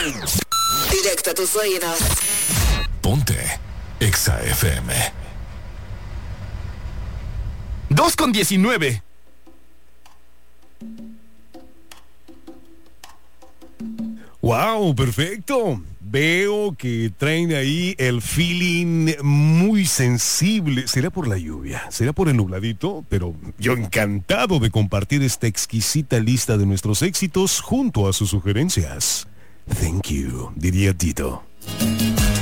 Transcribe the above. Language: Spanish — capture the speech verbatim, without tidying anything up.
Directo a tus oídos. Ponte Exa F M. dos con diecinueve. Wow, perfecto. Veo que traen ahí el feeling muy sensible. ¿Será por la lluvia? ¿Será por el nubladito? Pero yo encantado de compartir esta exquisita lista de nuestros éxitos junto a sus sugerencias. Thank you, diría Tito.